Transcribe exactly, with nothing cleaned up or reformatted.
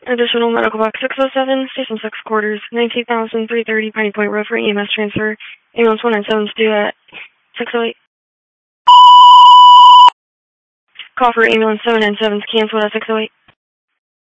Additional medical box six oh seven, Station six quarters, nineteen thousand three hundred thirty Piney Point Road for E M S transfer. Ambulance one nine seven is due at six oh eight. Call for ambulance seven nine seven is canceled at six oh eight.